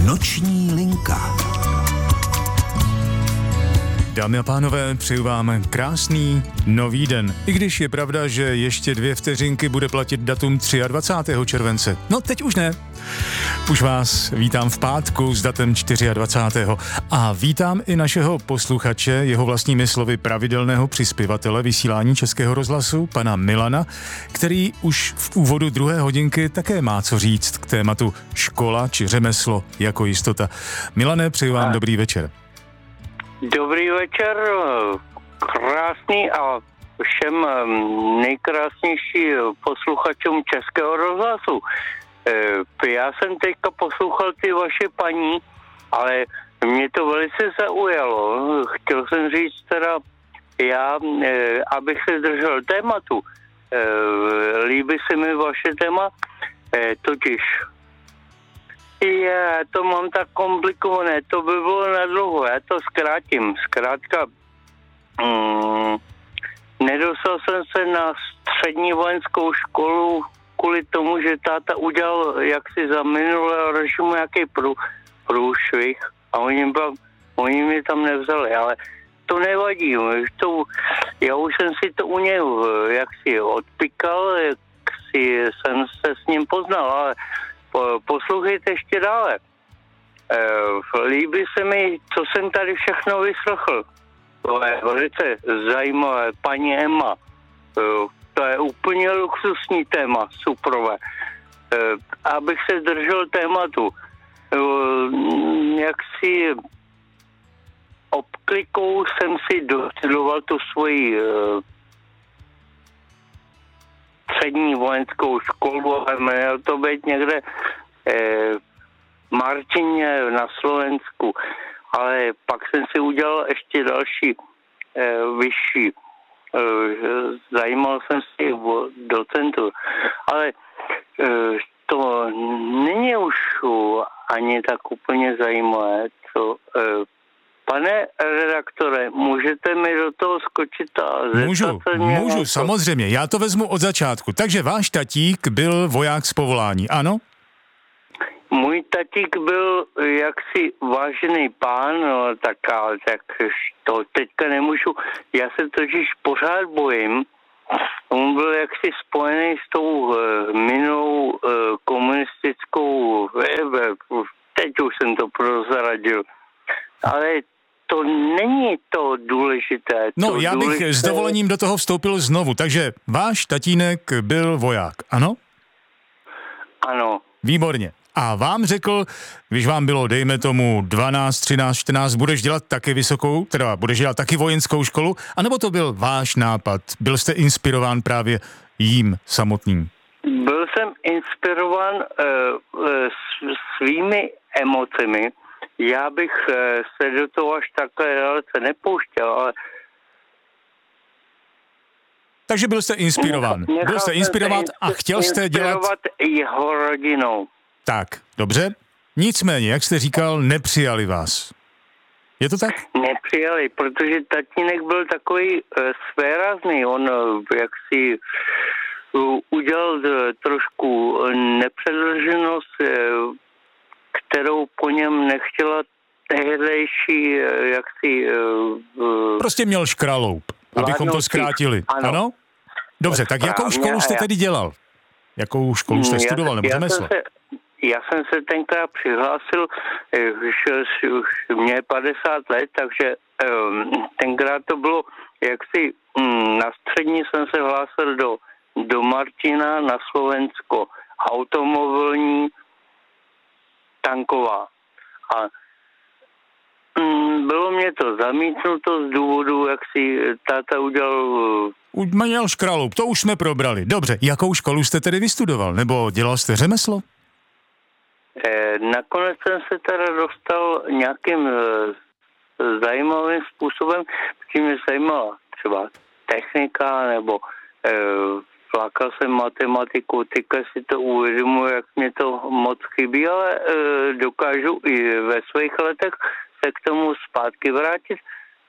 Noční linka. Dámy a pánové, přeju vám krásný nový den. I když je pravda, že ještě 2 vteřinky bude platit datum 23. července. No, teď už ne. Už vás vítám v pátku s datem 24. A vítám i našeho posluchače, jeho vlastními slovy pravidelného přispěvatele vysílání Českého rozhlasu, pana Milana, který už v úvodu 2. hodinky také má co říct k tématu škola či řemeslo jako jistota. Milane, přeju vám dobrý večer. Dobrý večer, krásný a všem nejkrásnější posluchačům Českého rozhlasu. Já jsem teďka poslouchal ty vaše paní, ale mě to velice zaujalo. Chtěl jsem říct teda, já, abych se držel tématu, líbí se mi vaše téma, totiž já to mám tak komplikované, to by bylo na dlouho, já to zkrátím. Zkrátka, nedostal jsem se na střední vojenskou školu kvůli tomu, že táta udělal jaksi za minulého režimu nějaký průšvih a oni mě tam nevzali, ale to nevadí. Já už jsem si to u něj jaksi odpikal, jaksi jsem se s ním poznal, ale poslouchejte ještě dále. Líbí se mi, co jsem tady všechno vyslechl. To je velice zajímavé. Paní Emma, to je úplně luxusní téma, superové. Abych se držel tématu, jak si obklikou jsem si dostudoval tu svoji střední vojenskou školu a měl to být někde v Martině na Slovensku, ale pak jsem si udělal ještě další vyšší. Zajímal jsem se o docentu, ale to není už ani tak úplně zajímavé, co... Pane redaktore, můžete mi do toho skočit a zeptat se mě? Můžu, samozřejmě, já to vezmu od začátku. Takže váš tatík byl voják z povolání, ano? Můj tatík byl jaksi vážený pán, no, tak to teďka nemůžu, já se totiž pořád bojím. On byl jaksi spojený s tou minulou komunistickou, teď už jsem to prozradil, ale to není to důležité. No, já bych s dovolením do toho vstoupil znovu. Takže váš tatínek byl voják, ano? Ano. Výborně. A vám řekl, když vám bylo, dejme tomu, 12, 13, 14, budeš dělat taky vysokou, teda budeš dělat taky vojenskou školu, anebo to byl váš nápad? Byl jste inspirován právě jím samotným? Byl jsem inspirován svými emocemi. Já bych se do toho až takhle dalece nepouštěl, ale... Takže byl jste inspirován. Byl jste inspirován a chtěl jste dělat... Inspirovat jeho rodinou. Tak, dobře. Nicméně, jak jste říkal, nepřijali vás. Je to tak? Nepřijali, protože tatínek byl takový svérázný. On jaksi udělal trošku nepředloženost, kterou po něm nechtěla tehdejší, jaksi... Prostě měl škraloup, abychom to zkrátili. Ano? Dobře, tak jakou školu jste tedy dělal? Jakou školu jste studoval, nebo řemeslo? Já jsem se tenkrát přihlásil, už mě 50 let, takže tenkrát to bylo, jaksi na střední jsem se hlásil do Martina na Slovensko, automobilní tanková. A bylo mě to zamítnuto z důvodu, jak si táta udělal... Měl škraloup, to už jsme probrali. Dobře, jakou školu jste tedy vystudoval? Nebo dělal jste řemeslo? Nakonec jsem se teda dostal nějakým zajímavým způsobem, protože mě zajímala třeba technika, nebo flákal jsem matematiku, teďka si to uvědomuji, jak mě to moc chybí, ale dokážu i ve svých letech se k tomu zpátky vrátit.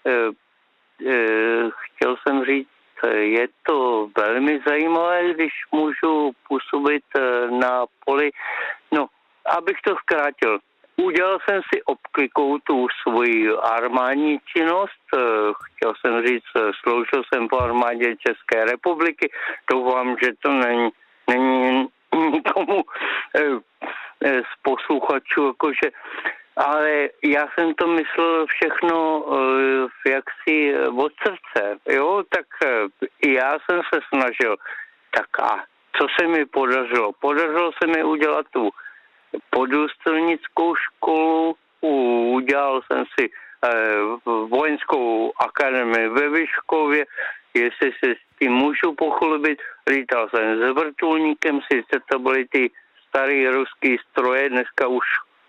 Chtěl jsem říct, je to velmi zajímavé, když můžu působit na poli. No, abych to zkrátil. udělal jsem si obklikou tu svoji armádní činnost, chtěl jsem říct, sloužil jsem po armádě České republiky, doufám, že to není nikomu z posluchačů, jakože, ale já jsem to myslel všechno jaksi od srdce, jo, tak i já jsem se snažil, tak a co se mi podařilo? Podařilo se mi udělat tu podůstojnickou školu, udělal jsem si vojenskou akademii ve Vyškově, jestli se s tím můžu pochlubit, lítal jsem s vrtulníkem, sice to byly ty starý ruský stroje, dneska už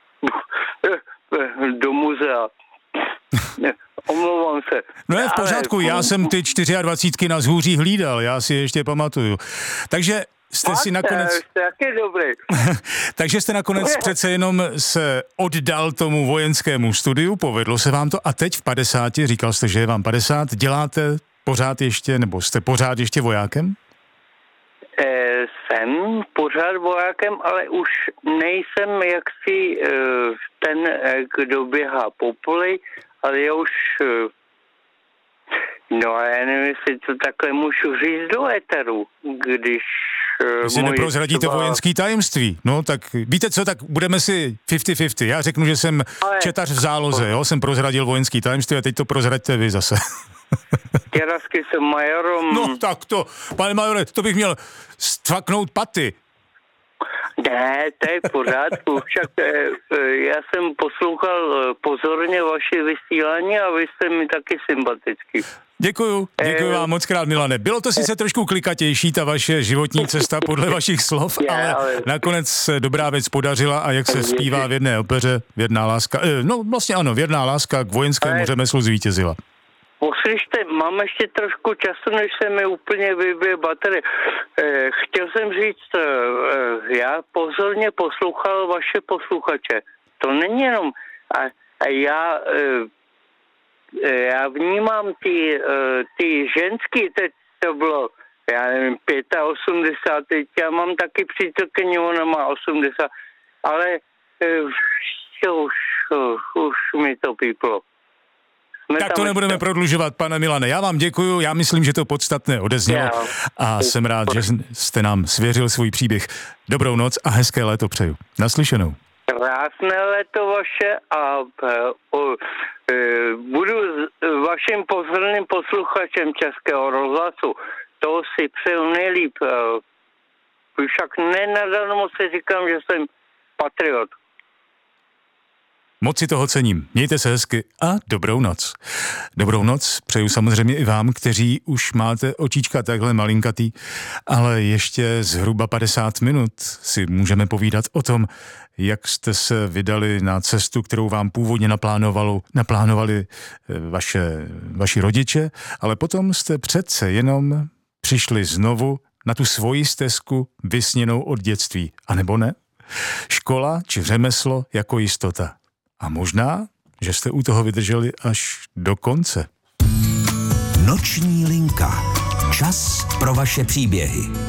do muzea. Omlouvám se. No je v pořádku, já jsem ty 24 na Zhůří hlídal, já si ještě pamatuju. Takže jste si nakonec... Jak je dobrý. Takže jste nakonec přece jenom se oddal tomu vojenskému studiu, povedlo se vám to a teď v 50, říkal jste, že je vám 50, děláte pořád ještě, nebo jste pořád ještě vojákem? Jsem pořád vojákem, ale už nejsem jaksi ten, kdo běhá po poli, ale já už, no a já nevím, jestli to takhle můžu říct do éteru, když... Jestli neprozradíte vojenský tajemství, no tak víte co, tak budeme si 50-50, já řeknu, že jsem četař v záloze, jo, jsem prozradil vojenský tajemství a teď to prozraďte vy zase. Těrazky jsem majorom. No tak to, pane majore, to bych měl stvaknout paty. Ne, to je v pořádku, však já jsem poslouchal pozorně vaše vysílání a vy jste mi taky sympatický. Děkuju vám moc krát, Milane. Bylo to sice trošku klikatější, ta vaše životní cesta podle vašich slov, ale nakonec se dobrá věc podařila a jak se zpívá v jedné opeře, věrná láska, věrná láska k vojenskému řemeslu zvítězila. Poslyšte, mám ještě trošku času, než se mi úplně vybije baterie. Chtěl jsem říct, já pozorně poslouchal vaše posluchače. To není jenom... Já vnímám ty ženský, teď to bylo, já nevím, 85, já mám taky přítelkyni, ona má 80, ale už mi to píplo. Tak to nebudeme prodlužovat, pane Milane. Já vám děkuju, já myslím, že to podstatné odeznělo a jsem rád, že jste nám svěřil svůj příběh. Dobrou noc a hezké léto přeju. Naslyšenou. Krásné léto vaše a budu vaším pozorným posluchačem Českého rozhlasu. To si přeju nejlíp. Však nenadarmo si říkám, že jsem patriot. Moc si toho cením. Mějte se hezky a dobrou noc. Dobrou noc přeju samozřejmě i vám, kteří už máte očička takhle malinkatý, ale ještě zhruba 50 minut si můžeme povídat o tom, jak jste se vydali na cestu, kterou vám původně naplánovali vaši rodiče, ale potom jste přece jenom přišli znovu na tu svoji stezku vysněnou od dětství. A nebo ne? Škola či řemeslo jako jistota. A možná, že jste u toho vydrželi až do konce. Noční linka. Čas pro vaše příběhy.